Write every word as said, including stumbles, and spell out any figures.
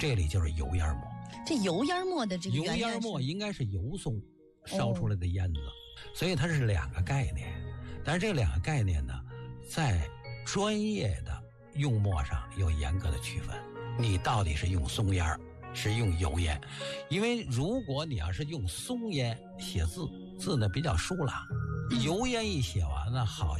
这里就是油烟墨。 这油烟墨的这个油烟墨应该是油松烧出来的烟子，哦、所以它是两个概念。但是这两个概念呢，在专业的用墨上有严格的区分。你到底是用松烟是用油烟？因为如果你要是用松烟写字，字呢比较疏朗，油烟一写完了，好